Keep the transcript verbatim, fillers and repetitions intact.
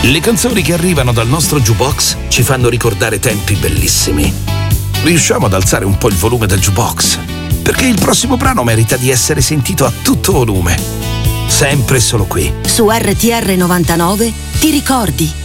Le canzoni che arrivano dal nostro jukebox ci fanno ricordare tempi bellissimi. Riusciamo ad alzare un po' il volume del jukebox, perché il prossimo brano merita di essere sentito a tutto volume. Sempre e solo qui. Su R T R novantanove ti ricordi.